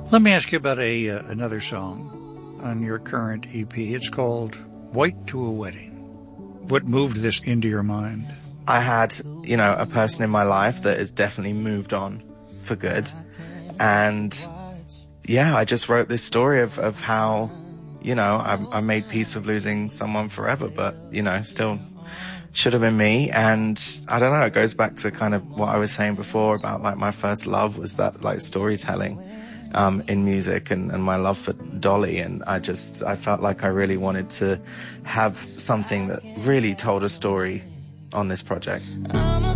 Let me ask you about another song on your current EP. It's called White to a Wedding. What moved this into your mind? I had, a person in my life that has definitely moved on for good. And yeah, I just wrote this story of how, I made peace with losing someone forever, but, still should have been me. And I don't know, it goes back to kind of what I was saying before about like my first love was that like storytelling in music and my love for Dolly. And I felt like I really wanted to have something that really told a story on this project.